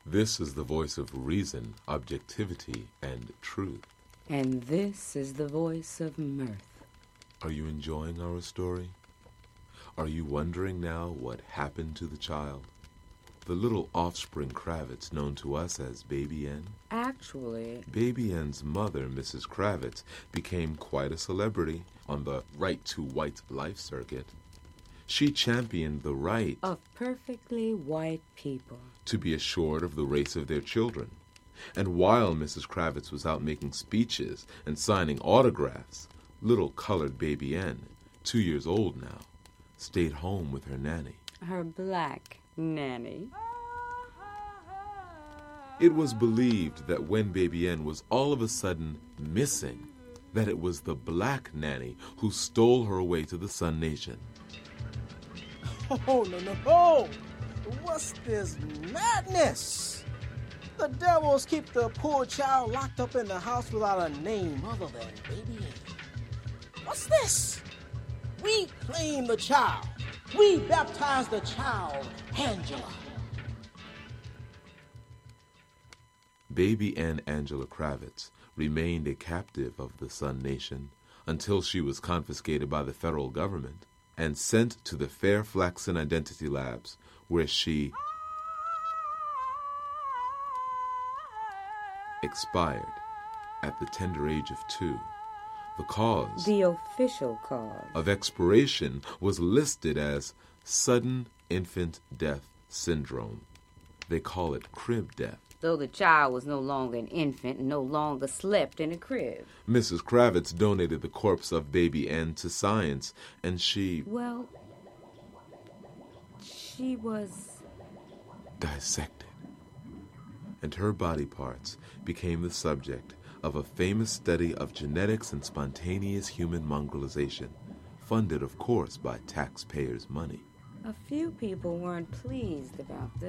This is the voice of reason, objectivity, and truth. And this is the voice of mirth. Are you enjoying our story? Are you wondering now what happened to the child? The little offspring Kravitz known to us as Baby N? Actually, Baby N's mother, Mrs. Kravitz, became quite a celebrity on the right to white life circuit. She championed the right of perfectly white people to be assured of the race of their children. And while Mrs. Kravitz was out making speeches and signing autographs, little colored Baby N, 2 years old now, stayed home with her nanny. Her black nanny. It was believed that when Baby N was all of a sudden missing, that it was the black nanny who stole her away to the Sun Nation. Oh, no. What's this madness? The devils keep the poor child locked up in the house without a name other than Baby N. What's this? We claim the child. We baptize the child, Angela. Baby N. Angela Kravitz remained a captive of the Sun Nation until she was confiscated by the federal government and sent to the Fairflaxen Identity Labs, where she expired at the tender age of 2. The cause, the official cause, of expiration was listed as sudden infant death syndrome. They call it crib death. Though the child was no longer an infant and no longer slept in a crib. Mrs. Kravitz donated the corpse of Baby N to science, and she was dissected. And her body parts became the subject of a famous study of genetics and spontaneous human mongrelization, funded, of course, by taxpayers' money. A few people weren't pleased about this.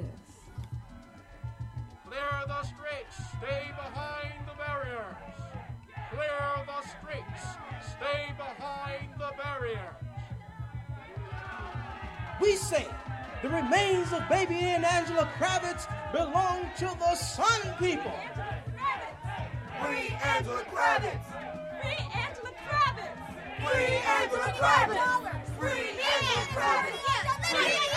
Clear the streets, stay behind the barriers. Clear the streets, stay behind the barriers. We say the remains of Baby N. Angela Kravitz belong to the Sun people. Free Angela Kravitz! Free Angela Kravitz! Free Angela Kravitz! Free Angela Kravitz! Free